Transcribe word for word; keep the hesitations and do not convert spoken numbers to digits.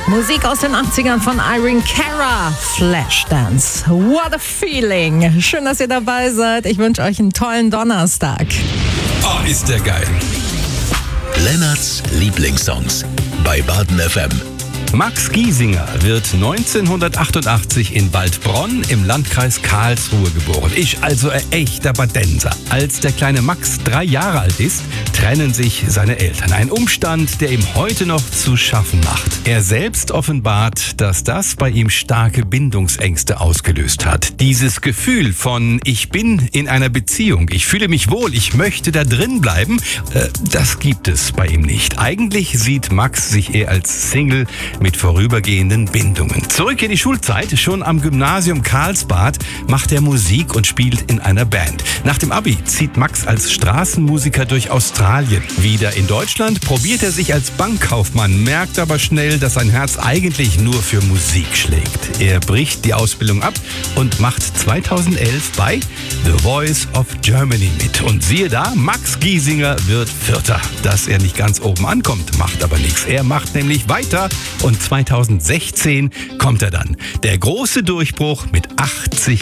Musik aus den achtzigern von Irene Cara, Flashdance. What a feeling. Schön, dass ihr dabei seid. Ich wünsche euch einen tollen Donnerstag. Oh, ist der geil. Lennarts Lieblingssongs bei Baden F M. Max Giesinger wird neunzehnhundertachtundachtzig in Waldbronn im Landkreis Karlsruhe geboren. Ich also ein echter Badenser. Als der kleine Max drei Jahre alt ist, trennen sich seine Eltern. Ein Umstand, der ihm heute noch zu schaffen macht. Er selbst offenbart, dass das bei ihm starke Bindungsängste ausgelöst hat. Dieses Gefühl von ich bin in einer Beziehung, ich fühle mich wohl, ich möchte da drin bleiben, äh, das gibt es bei ihm nicht. Eigentlich sieht Max sich eher als Single mit vorübergehenden Bindungen. Zurück in die Schulzeit. Schon am Gymnasium Karlsbad macht er Musik und spielt in einer Band. Nach dem Abi zieht Max als Straßenmusiker durch Australien. Wieder in Deutschland probiert er sich als Bankkaufmann, merkt aber schnell, dass sein Herz eigentlich nur für Musik schlägt. Er bricht die Ausbildung ab und macht zweitausendelf bei The Voice of Germany mit. Und siehe da, Max Giesinger wird Vierter. Dass er nicht ganz oben ankommt, macht aber nichts. Er macht nämlich weiter und zweitausendsechzehn kommt er dann. Der große Durchbruch mit achtzig